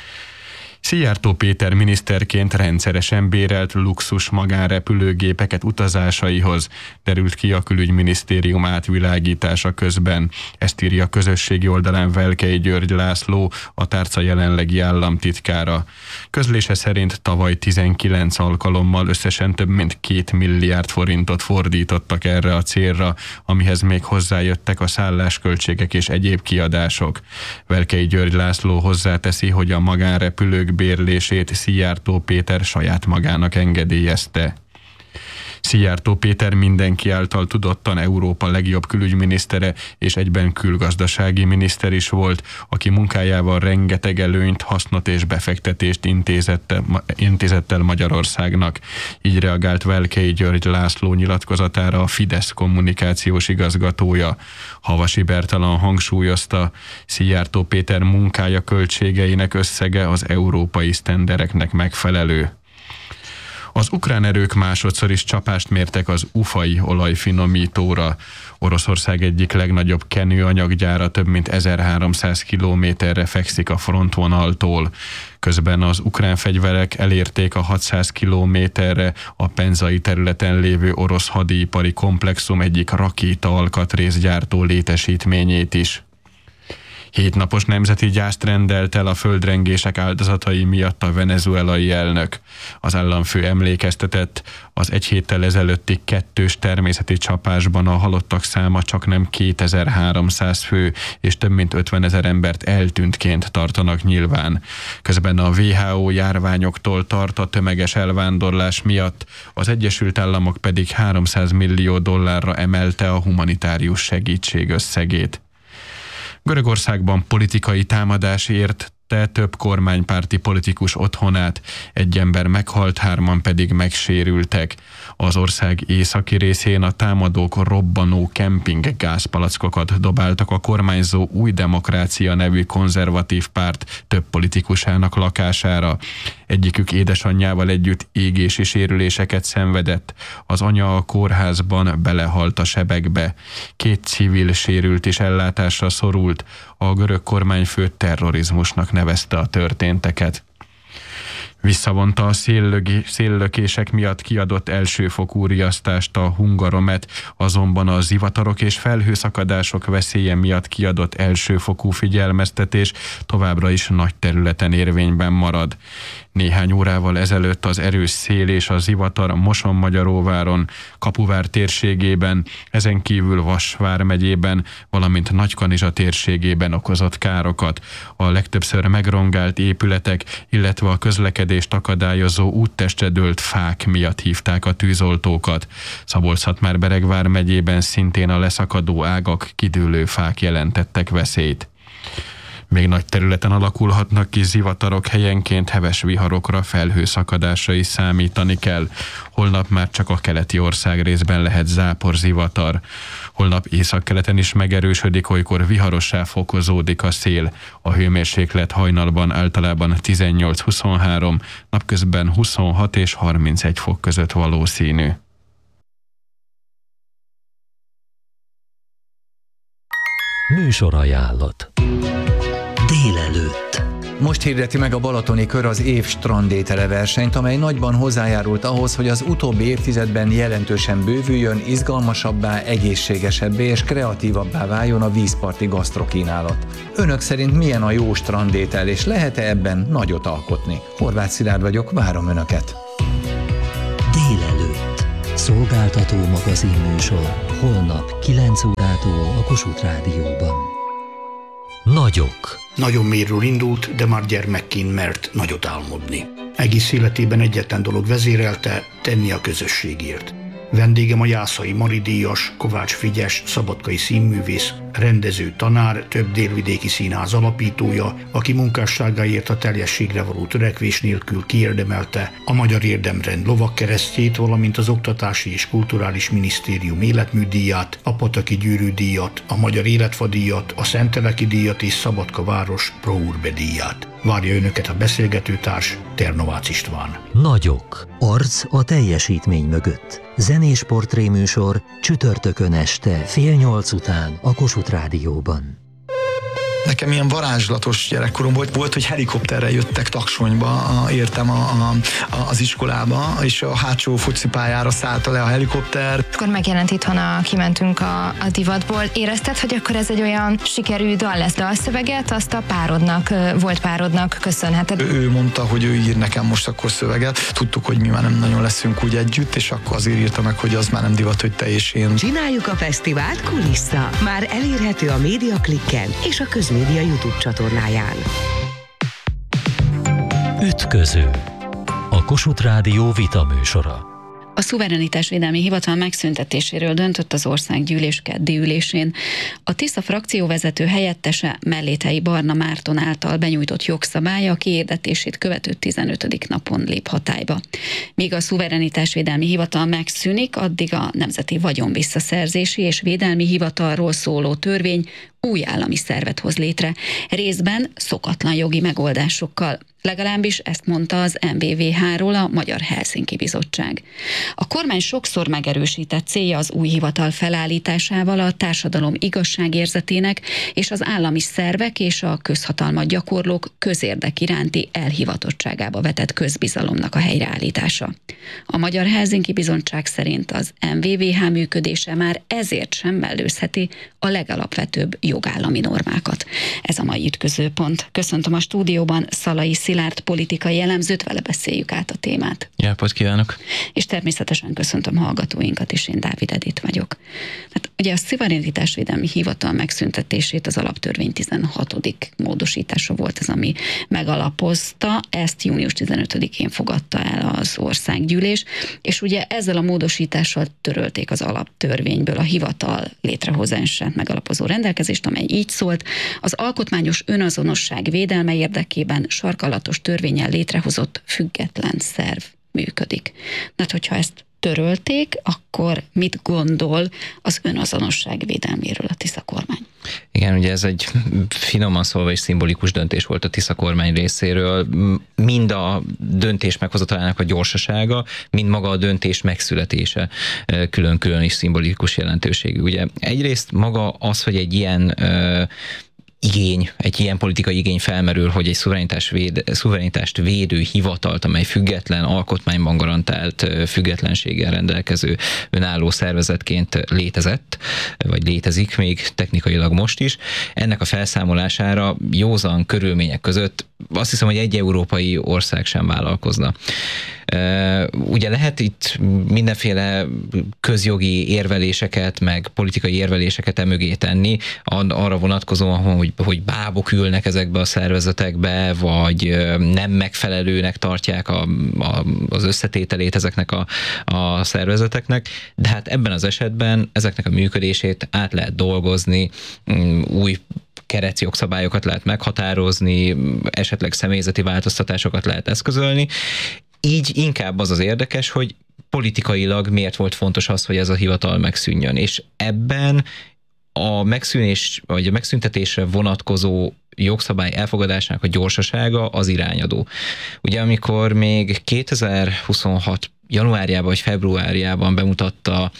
Szijjártó Péter miniszterként rendszeresen bérelt luxus magánrepülőgépeket utazásaihoz, derült ki a Külügyminisztérium átvilágítása közben. Ezt írja a közösségi oldalán Velkei György László, a tárca jelenlegi államtitkára. Közlése szerint tavaly 19 alkalommal összesen több mint 2 milliárd forintot fordítottak erre a célra, amihez még hozzájöttek a szállásköltségek és egyéb kiadások. Velkei György László hozzáteszi, hogy a magánrepülők bérlését Szijjártó Péter saját magának engedélyezte. Szijjártó Péter mindenki által tudottan Európa legjobb külügyminisztere és egyben külgazdasági miniszter is volt, aki munkájával rengeteg előnyt, hasznot és befektetést intézett el Magyarországnak. Így reagált Velkei György László nyilatkozatára a Fidesz kommunikációs igazgatója. Havasi Bertalan hangsúlyozta, Szijjártó Péter munkája költségeinek összege az európai sztendereknek megfelelő. Az ukrán erők másodszor is csapást mértek az Ufai olajfinomítóra. Oroszország egyik legnagyobb kenőanyaggyára több mint 1300 kilométerre fekszik a frontvonaltól. Közben az ukrán fegyverek elérték a 600 kilométerre a Penzai területen lévő orosz hadipari komplexum egyik rakéta alkatrészgyártó létesítményét is. 7 napos nemzeti gyászt rendelt el a földrengések áldozatai miatt a venezuelai elnök. Az államfő emlékeztetett, az egy héttel ezelőtti 2-s természeti csapásban a halottak száma csaknem 2300 fő, és több mint 50 000 embert eltűntként tartanak nyilván. Közben a WHO járványoktól tart a tömeges elvándorlás miatt, az Egyesült Államok pedig $300 millió emelte a humanitárius segítség összegét. Görögországban politikai támadás érte több kormánypárti politikus otthonát, egy ember meghalt, 3-an pedig megsérültek. Az ország északi részén a támadók robbanó kemping gázpalackokat dobáltak a kormányzó Új Demokrácia nevű konzervatív párt több politikusának lakására. Egyikük édesanyjával együtt égési sérüléseket szenvedett, az anya a kórházban belehalt a sebekbe. 2 civil sérült is ellátásra szorult, a görög kormányfő terrorizmusnak nevezte a történteket. Visszavonta a széllökések miatt kiadott elsőfokú riasztást a Hungaromet, azonban a zivatarok és felhőszakadások veszélye miatt kiadott elsőfokú figyelmeztetés továbbra is nagy területen érvényben marad. Néhány órával ezelőtt az erős szél és a zivatar Mosonmagyaróváron, Kapuvár térségében, ezen kívül Vas vármegyében, valamint Nagykanizsa térségében okozott károkat. A legtöbbször megrongált épületek, illetve a közlekedést akadályozó úttestre dőlt fák miatt hívták a tűzoltókat. Szabolcs-Szatmár-Bereg vármegyében szintén a leszakadó ágak, kidőlő fák jelentettek veszélyt. Még nagy területen alakulhatnak ki zivatarok, helyenként heves viharokra, felhőszakadásra is számítani kell. Holnap már csak a keleti országrészben lehet záporzivatar. Holnap északkeleten is megerősödik, olykor viharossá fokozódik a szél. A hőmérséklet hajnalban általában 18-23, napközben 26 és 31 fok között valószínű.
Műsorajánlat.
Délelőtt.
Most hirdeti meg a Balatoni Kör az év strandétele versenyt, amely nagyban hozzájárult ahhoz, hogy az utóbbi évtizedben jelentősen bővüljön, izgalmasabbá, egészségesebbé és kreatívabbá váljon a vízparti gasztrokínálat. Önök szerint milyen a jó strandétel, és lehet-e ebben nagyot alkotni? Horváth Szilárd vagyok, várom Önöket!
Délelőtt. Szolgáltató magazinműsor. Holnap 9 órától a Kossuth Rádióban.
Nagyok.
Nagyon mélyről indult, de már gyermekként mert nagyot álmodni. Egész életében egyetlen dolog vezérelte, tenni a közösségért. Vendégem a Jászai Mari díjas, Kovács Frigyes, szabadkai színművész, rendező, tanár, több délvidéki színház alapítója, aki munkásságáért a teljességre való törekvés nélkül kiérdemelte a Magyar Érdemrend lovagkeresztjét, valamint az Oktatási és Kulturális Minisztérium életműdíját, a Pataki Gyűrű díjat, a Magyar Életfa díjat, a Szenteleki díjat és Szabadka város Pro Urbe díját. Várja Önöket a beszélgetőtárs, Ternovácz István.
Nagyok. Arc a teljesítmény mögött. Zenés portréműsor csütörtökön este 7:30 után a Kossuth Rádióban.
Nekem ilyen varázslatos gyerekkorom volt, hogy helikopterrel jöttek Taksonyba, értem az iskolába, és a hátsó focipályára szállta le a helikopter.
Akkor megjelent itthon, kimentünk a divatból. Érezted, hogy akkor ez egy olyan sikerű dal lesz, dalszöveget, azt a volt párodnak köszönheted?
Ő mondta, hogy ő ír nekem most akkor szöveget. Tudtuk, hogy mi már nem nagyon leszünk úgy együtt, és akkor azért írta meg, hogy az már nem divat, hogy te és én.
Csináljuk a fesztivált kulissza. Már elérhető a Médiaklikken és a Közmédia YouTube csatornáján.
Ütköző. A Kossuth Rádió vitaműsora.
A Szuverenitásvédelmi Hivatal megszüntetéséről döntött az országgyűlés keddi ülésén. A Tisza frakcióvezető helyettese Melléthelyi Barna Márton által benyújtott jogszabálya a kihirdetését követő 15. napon lép hatályba. Míg a Szuverenitásvédelmi Hivatal megszűnik, addig a Nemzeti Vagyonvisszaszerzési és Védelmi Hivatalról szóló törvény új állami szervet hoz létre, részben szokatlan jogi megoldásokkal. Legalábbis ezt mondta az MVVH-ról a Magyar Helsinki Bizottság. A kormány sokszor megerősített célja az új hivatal felállításával a társadalom igazságérzetének és az állami szervek és a közhatalmat gyakorlók közérdek iránti elhivatottságába vetett közbizalomnak a helyreállítása. A Magyar Helsinki Bizottság szerint az MVVH működése már ezért sem mellőzheti a legalapvetőbb jogállami normákat. Ez a mai ütközőpont. Köszöntöm a stúdióban Szalai Szilárd politikai elemzőt, vele beszéljük át a témát.
Jó napot kívánok!
És természetesen köszöntöm hallgatóinkat is, én Dávid Edith vagyok. Hát ugye a Szuverenitásvédelmi Hivatal megszüntetését az alaptörvény 16. módosítása volt az, ami megalapozta, ezt június 15-én fogadta el az országgyűlés, és ugye ezzel a módosítással törölték az alaptörvényből a hivatal létrehozását megalapozó rendelkezést, amely így szólt: az alkotmányos önazonosság védelme érdekében sarkalatos törvénnyel létrehozott független szerv működik. Hát, hogyha ezt törölték, akkor mit gondol az önazonosság védelméről a Tisza kormány?
Igen, ugye ez egy finoman szólva és szimbolikus döntés volt a Tisza kormány részéről. Mind a döntés meghozatalának a gyorsasága, mind maga a döntés megszületése külön-külön is szimbolikus jelentőségű. Ugye egyrészt maga az, hogy egy ilyen
igény, egy ilyen politikai igény felmerül, hogy egy szuverenitást védő hivatalt, amely független, alkotmányban garantált függetlenséggel rendelkező önálló szervezetként létezett, vagy létezik még technikailag most is. Ennek a felszámolására józan körülmények között azt hiszem, hogy egy európai ország sem vállalkozna. Ugye lehet itt mindenféle közjogi érveléseket, meg politikai érveléseket emögé tenni, arra vonatkozóan, hogy bábok ülnek ezekbe a szervezetekbe, vagy nem megfelelőnek tartják az összetételét ezeknek a szervezeteknek, de hát ebben az esetben ezeknek a működését át lehet dolgozni, új keretjogszabályokat lehet meghatározni, esetleg személyzeti változtatásokat lehet eszközölni. Így inkább az érdekes, hogy politikailag miért volt fontos az, hogy ez a hivatal megszűnjön. És ebben a megszűnés, vagy a megszüntetésre vonatkozó jogszabály elfogadásának a gyorsasága az irányadó. Ugye amikor még 2026 januárjában vagy februárjában bemutatta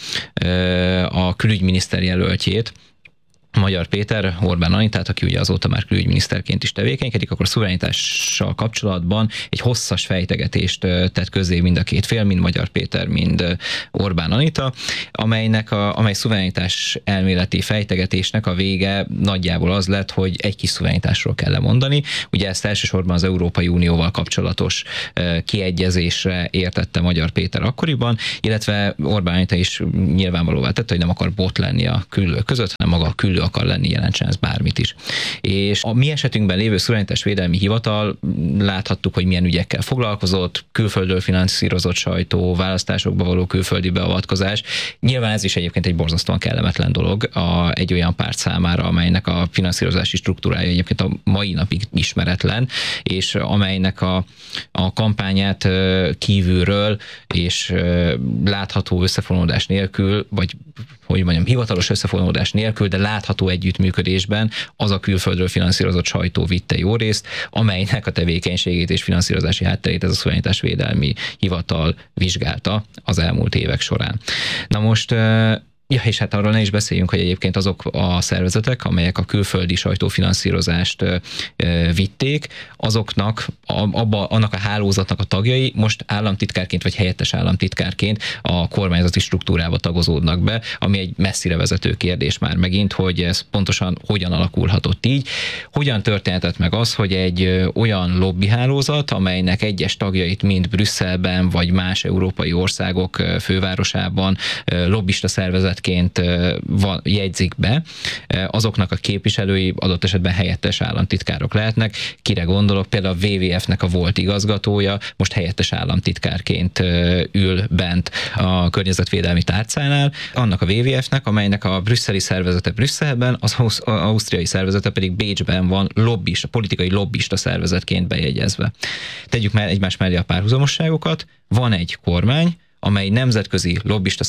a külügyminiszter jelöltjét, Magyar Péter, Orbán Anitát, aki ugye azóta már külügyminiszterként is tevékenykedik, akkor szuverenitással kapcsolatban egy hosszas fejtegetést tett közzé mind a két fél, mind Magyar Péter, mind Orbán Anita, amely szuverenitás elméleti fejtegetésnek a vége nagyjából az lett, hogy egy kis szuverenitásról kell lemondani. Ugye ezt elsősorban az Európai Unióval kapcsolatos kiegyezésre értette Magyar Péter akkoriban, illetve Orbán Anita is nyilvánvalóvá tette, hogy nem akar bot lenni a küllők között, hanem maga a küllő akar lenni, jelentsen ez bármit is. És a mi esetünkben lévő szuverenitásvédelmi hivatal, láthattuk, hogy milyen ügyekkel foglalkozott, külföldről finanszírozott sajtó, választásokba való külföldi beavatkozás. Nyilván ez is egyébként egy borzasztóan kellemetlen dolog egy olyan párt számára, amelynek a finanszírozási struktúrája egyébként a mai napig ismeretlen, és amelynek a kampányát kívülről és látható összefonódás nélkül, vagy hogy mondjam, hivatalos összefonódás nélkül, de látható együttműködésben az a külföldről finanszírozott sajtó vitte jó részt, amelynek a tevékenységét és finanszírozási hátterét ez a szuverenitásvédelmi hivatal vizsgálta az elmúlt évek során. Na most ja, és hát arról ne is beszéljünk, hogy egyébként azok a szervezetek, amelyek a külföldi sajtófinanszírozást vitték, azoknak, annak a hálózatnak a tagjai most államtitkárként vagy helyettes államtitkárként a kormányzati struktúrába tagozódnak be, ami egy messzire vezető kérdés már megint, hogy ez pontosan hogyan alakulhatott így. Hogyan történhetett meg az, hogy egy olyan lobbihálózat, amelynek egyes tagjait mind Brüsszelben vagy más európai országok fővárosában lobbista szervezet jegyzik be, azoknak a képviselői adott esetben helyettes államtitkárok lehetnek. Kire gondolok? Például a WWF-nek a volt igazgatója most helyettes államtitkárként ül bent a környezetvédelmi tárcánál, annak a WWF-nek, amelynek a brüsszeli szervezete Brüsszelben, az ausztriai szervezete pedig Bécsben van politikai lobbista szervezetként bejegyezve. Tegyük már egymás mellé a párhuzamosságokat, van egy kormány, amely nemzetközi lobbista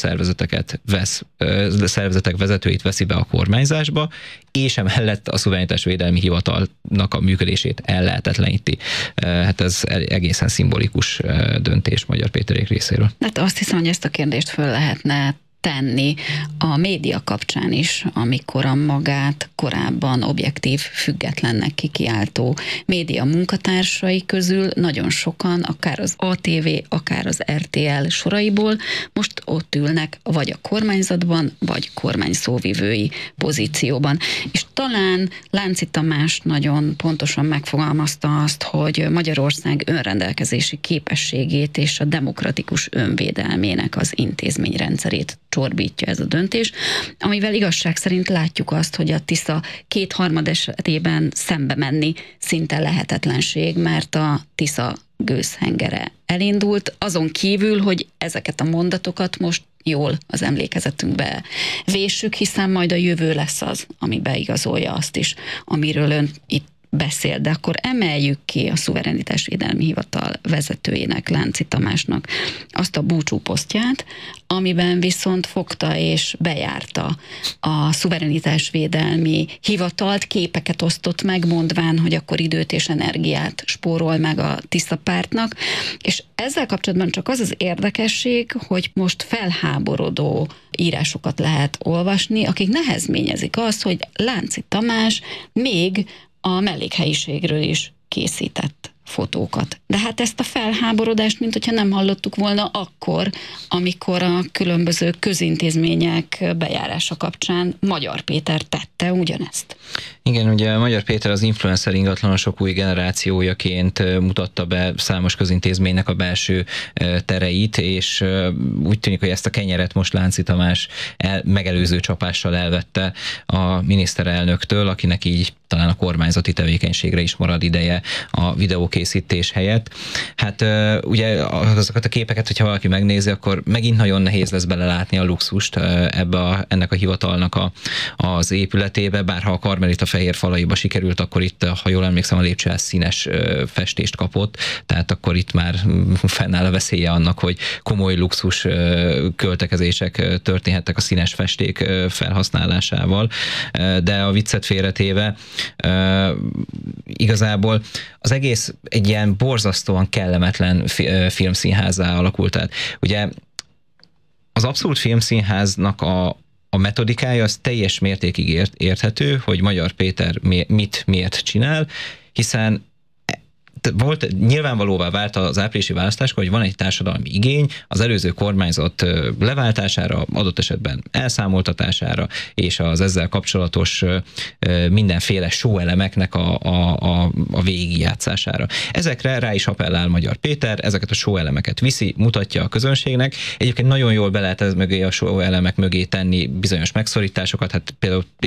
szervezetek vezetőit veszi be a kormányzásba, és emellett a szuverenitásvédelmi hivatalnak a működését ellehetetleníti. Hát ez egészen szimbolikus döntés Magyar Péterék részéről.
Hát azt hiszem, hogy ezt a kérdést föl lehetne tenni a média kapcsán is, amikor a magát korábban objektív, függetlennek kikiáltó média munkatársai közül nagyon sokan, akár az ATV, akár az RTL soraiból most ott ülnek, vagy a kormányzatban, vagy kormány szóvivői pozícióban. És talán Lánci Tamás nagyon pontosan megfogalmazta azt, hogy Magyarország önrendelkezési képességét és a demokratikus önvédelmének az intézményrendszerét csorbítja ez a döntés, amivel igazság szerint látjuk azt, hogy a Tisza 2/3 esetében szembe menni szinte lehetetlenség, mert a Tisza gőzhengere elindult, azon kívül, hogy ezeket a mondatokat most jól az emlékezetünkbe véssük, hiszen majd a jövő lesz az, ami beigazolja azt is, amiről ön itt beszél, de akkor emeljük ki a Szuverenitásvédelmi Hivatal vezetőjének, Lánci Tamásnak azt a búcsúposztját, amiben viszont fogta és bejárta a Szuverenitásvédelmi Hivatalt, képeket osztott meg, mondván, hogy akkor időt és energiát spórol meg a Tisza pártnak, és ezzel kapcsolatban csak az érdekesség, hogy most felháborodó írásokat lehet olvasni, akik nehezményezik azt, hogy Lánci Tamás még a mellékhelyiségről is készített fotókat. De hát ezt a felháborodást, mint hogyha nem hallottuk volna akkor, amikor a különböző közintézmények bejárása kapcsán Magyar Péter tette ugyanezt.
Igen, ugye Magyar Péter az influencer ingatlanosok új generációjaként mutatta be számos közintézménynek a belső tereit, és úgy tűnik, hogy ezt a kenyeret most Lánci Tamás megelőző csapással elvette a miniszterelnöktől, akinek így talán a kormányzati tevékenységre is marad ideje a videókészítés helyett. Hát ugye azokat a képeket, hogyha valaki megnézi, akkor megint nagyon nehéz lesz belelátni a luxust ennek a hivatalnak az épületébe, bár ha a Karmelita fehér falaiba sikerült, akkor itt, ha jól emlékszem, a lépcsőház színes festést kapott, tehát akkor itt már fennáll a veszélye annak, hogy komoly luxus költekezések történhettek a színes festék felhasználásával, de a viccet félretéve igazából az egész egy ilyen borzasztóan kellemetlen filmszínházzá alakult. Tehát ugye az Abszolút Filmszínháznak a metodikája az teljes mértékig érthető, hogy Magyar Péter miért csinál, hiszen nyilvánvalóvá vált az áprilisi választáskor, hogy van egy társadalmi igény az előző kormányzat leváltására, adott esetben elszámoltatására, és az ezzel kapcsolatos mindenféle show-elemeknek a végigjátszására. Ezekre rá is appellál Magyar Péter, ezeket a show-elemeket viszi, mutatja a közönségnek. Egyébként nagyon jól be lehet ez mögé a show-elemek mögé tenni bizonyos megszorításokat, hát például